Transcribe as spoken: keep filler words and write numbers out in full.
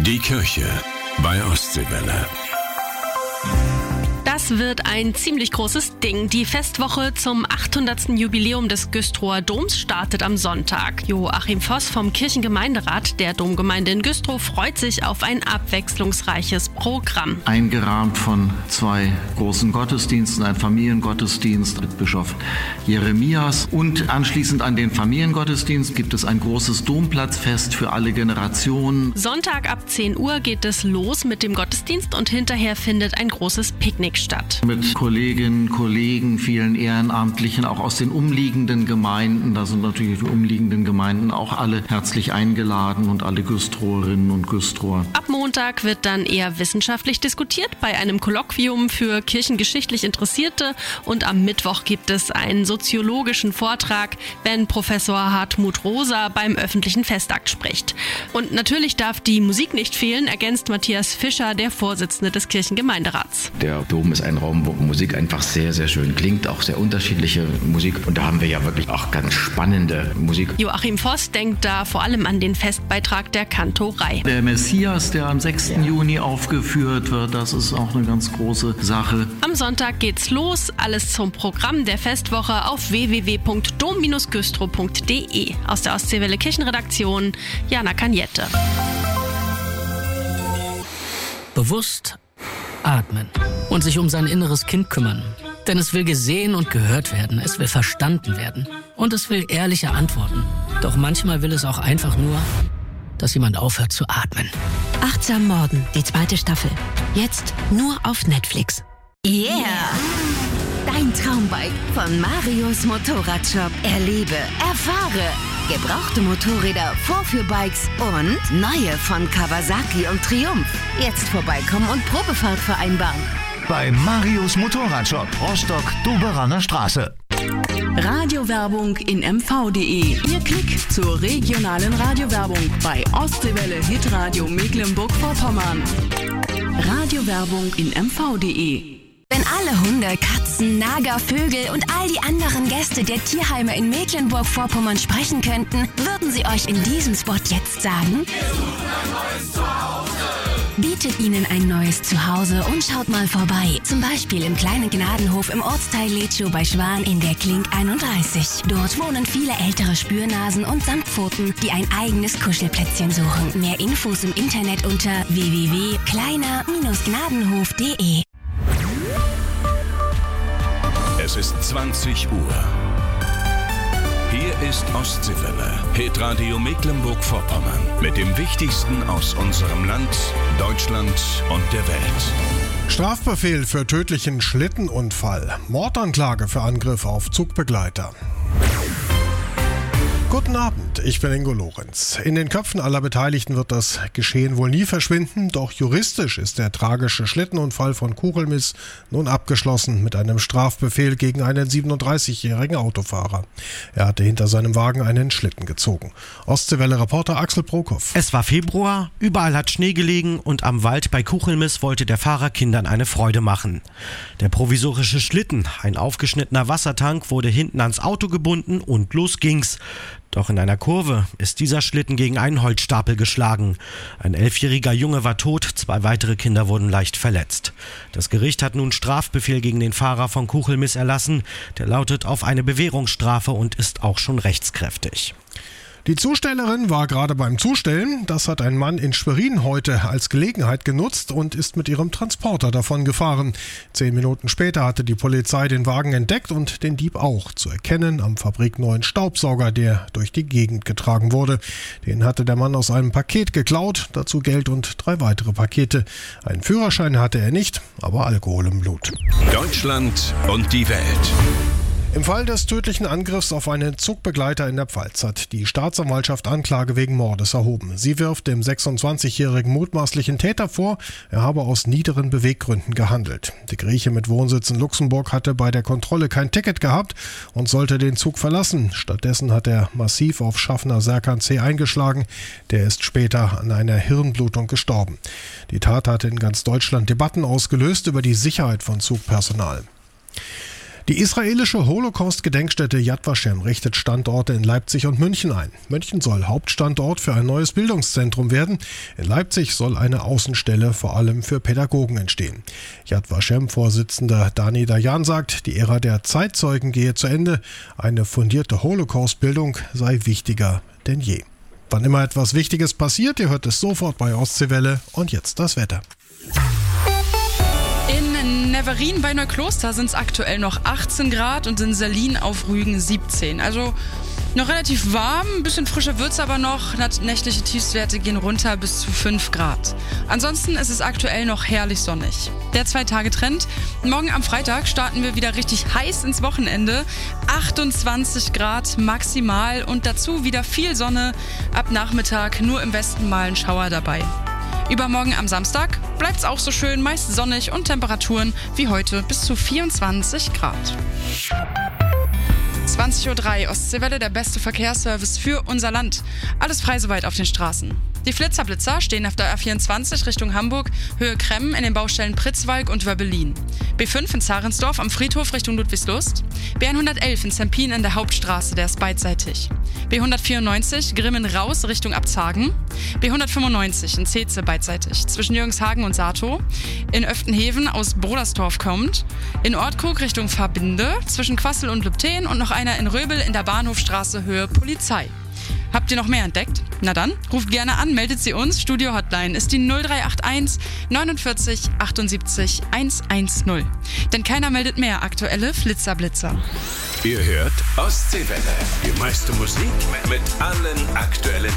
Die Kirche bei Ostseewelle. Das wird ein ziemlich großes Ding. Die Festwoche zum achthundertsten Jubiläum des Güstrower Doms startet am Sonntag. Joachim Voss vom Kirchengemeinderat der Domgemeinde in Güstrow freut sich auf ein abwechslungsreiches Programm. Eingerahmt von zwei großen Gottesdiensten, ein Familiengottesdienst mit Bischof Jeremias und anschließend an den Familiengottesdienst gibt es ein großes Domplatzfest für alle Generationen. Sonntag ab zehn Uhr geht es los mit dem Gottesdienst und hinterher findet ein großes Picknick statt. Mit Kolleginnen, Kollegen, vielen Ehrenamtlichen, auch aus den umliegenden Gemeinden. Da sind natürlich die umliegenden Gemeinden auch alle herzlich eingeladen und alle Güstrowerinnen und Güstrower. Ab Montag wird dann eher wissenschaftlich diskutiert bei einem Kolloquium für kirchengeschichtlich Interessierte und am Mittwoch gibt es einen soziologischen Vortrag, wenn Professor Hartmut Rosa beim öffentlichen Festakt spricht. Und natürlich darf die Musik nicht fehlen, ergänzt Matthias Fischer, der Vorsitzende des Kirchengemeinderats. Der Dom ist ein Raum, wo Musik einfach sehr, sehr schön klingt, auch sehr unterschiedliche Musik. Und da haben wir ja wirklich auch ganz spannende Musik. Joachim Voss denkt da vor allem an den Festbeitrag der Kantorei. Der Messias, der am sechsten Juni aufgeführt wird, das ist auch eine ganz große Sache. Am Sonntag geht's los. Alles zum Programm der Festwoche auf w w w punkt dom Bindestrich güstrow punkt d e. Aus der Ostseewelle Kirchenredaktion, Jana Kanjette. Bewusst atmen und sich um sein inneres Kind kümmern. Denn es will gesehen und gehört werden, es will verstanden werden und es will ehrliche Antworten. Doch manchmal will es auch einfach nur, dass jemand aufhört zu atmen. Achtsam Morden, die zweite Staffel. Jetzt nur auf Netflix. Yeah! Dein Traumbike von Marius Motorradshop. Erlebe, erfahre. Gebrauchte Motorräder, Vorführbikes und neue von Kawasaki und Triumph. Jetzt vorbeikommen und Probefahrt vereinbaren. Bei Marius Motorradshop, Rostock-Doberaner Straße. Radiowerbung in m v punkt d e. Ihr Klick zur regionalen Radiowerbung bei Ostseewelle Hitradio Mecklenburg-Vorpommern. Radiowerbung in m v punkt d e. Wenn alle Hunde, Katzen, Nager, Vögel und all die anderen Gäste der Tierheime in Mecklenburg-Vorpommern sprechen könnten, würden sie euch in diesem Spot jetzt sagen: Wir suchen ein neues Zuhause. Bietet ihnen ein neues Zuhause und schaut mal vorbei. Zum Beispiel im kleinen Gnadenhof im Ortsteil Letschow bei Schwan in der Klink einunddreißig. Dort wohnen viele ältere Spürnasen und Samtpfoten, die ein eigenes Kuschelplätzchen suchen. Mehr Infos im Internet unter w w w punkt kleiner Gnadenhof punkt d e. Es ist zwanzig Uhr. Hier ist Ostseewelle, Hitradio Mecklenburg-Vorpommern. Mit dem Wichtigsten aus unserem Land, Deutschland und der Welt. Strafbefehl für tödlichen Schlittenunfall. Mordanklage für Angriff auf Zugbegleiter. Guten Abend, ich bin Ingo Lorenz. In den Köpfen aller Beteiligten wird das Geschehen wohl nie verschwinden, doch juristisch ist der tragische Schlittenunfall von Kuchelmis nun abgeschlossen mit einem Strafbefehl gegen einen siebenunddreißigjährigen Autofahrer. Er hatte hinter seinem Wagen einen Schlitten gezogen. Ostseewelle-Reporter Axel Prokop. Es war Februar, überall hat Schnee gelegen und am Wald bei Kuchelmis wollte der Fahrer Kindern eine Freude machen. Der provisorische Schlitten, ein aufgeschnittener Wassertank, wurde hinten ans Auto gebunden und los ging's. Doch in einer Kurve ist dieser Schlitten gegen einen Holzstapel geschlagen. Ein elfjähriger Junge war tot, zwei weitere Kinder wurden leicht verletzt. Das Gericht hat nun Strafbefehl gegen den Fahrer von Kuchelmis erlassen. Der lautet auf eine Bewährungsstrafe und ist auch schon rechtskräftig. Die Zustellerin war gerade beim Zustellen. Das hat ein Mann in Schwerin heute als Gelegenheit genutzt und ist mit ihrem Transporter davon gefahren. Zehn Minuten später hatte die Polizei den Wagen entdeckt und den Dieb auch. Zu erkennen am fabrikneuen Staubsauger, der durch die Gegend getragen wurde. Den hatte der Mann aus einem Paket geklaut, dazu Geld und drei weitere Pakete. Einen Führerschein hatte er nicht, aber Alkohol im Blut. Deutschland und die Welt. Im Fall des tödlichen Angriffs auf einen Zugbegleiter in der Pfalz hat die Staatsanwaltschaft Anklage wegen Mordes erhoben. Sie wirft dem sechsundzwanzigjährigen mutmaßlichen Täter vor, er habe aus niederen Beweggründen gehandelt. Der Grieche mit Wohnsitz in Luxemburg hatte bei der Kontrolle kein Ticket gehabt und sollte den Zug verlassen. Stattdessen hat er massiv auf Schaffner Serkan C. eingeschlagen. Der ist später an einer Hirnblutung gestorben. Die Tat hatte in ganz Deutschland Debatten ausgelöst über die Sicherheit von Zugpersonal. Die israelische Holocaust-Gedenkstätte Yad Vashem richtet Standorte in Leipzig und München ein. München soll Hauptstandort für ein neues Bildungszentrum werden. In Leipzig soll eine Außenstelle vor allem für Pädagogen entstehen. Yad Vashem-Vorsitzender Dani Dayan sagt, die Ära der Zeitzeugen gehe zu Ende. Eine fundierte Holocaust-Bildung sei wichtiger denn je. Wann immer etwas Wichtiges passiert, ihr hört es sofort bei Ostseewelle. Und jetzt das Wetter. In Neverin bei Neukloster sind es aktuell noch achtzehn Grad und in Selin auf Rügen siebzehn. Also noch relativ warm, ein bisschen frischer wird es aber noch. Nächtliche Tiefstwerte gehen runter bis zu fünf Grad. Ansonsten ist es aktuell noch herrlich sonnig. Der Zwei-Tage-Trend. Morgen am Freitag starten wir wieder richtig heiß ins Wochenende. achtundzwanzig Grad maximal und dazu wieder viel Sonne. Ab Nachmittag nur im Westen mal ein Schauer dabei. Übermorgen am Samstag bleibt es auch so schön, meist sonnig und Temperaturen wie heute bis zu vierundzwanzig Grad. zwanzig Uhr drei, Ostseewelle, der beste Verkehrsservice für unser Land. Alles frei soweit auf den Straßen. Die Flitzerblitzer stehen auf der A vierundzwanzig Richtung Hamburg, Höhe Kremmen in den Baustellen Pritzwalk und Wöbbelin. B fünf in Zarensdorf am Friedhof Richtung Ludwigslust. B hundertelf in Zempin in der Hauptstraße, der ist beidseitig. B hundertvierundneunzig Grimmen raus Richtung Abzagen. B hundertfünfundneunzig in Zeze beidseitig zwischen Jürgenshagen und Sato. In Öftenheven aus Brodersdorf kommt. In Ortkrug Richtung Verbinde zwischen Quassel und Lübten und noch einer in Röbel in der Bahnhofstraße Höhe Polizei. Habt ihr noch mehr entdeckt? Na dann, ruft gerne an, meldet sie uns. Studio Hotline ist die null drei acht eins neunundvierzig achtundsiebzig hundertzehn. Denn keiner meldet mehr aktuelle Flitzerblitzer. Ihr hört Ostseewelle. Die meiste Musik mit allen aktuellen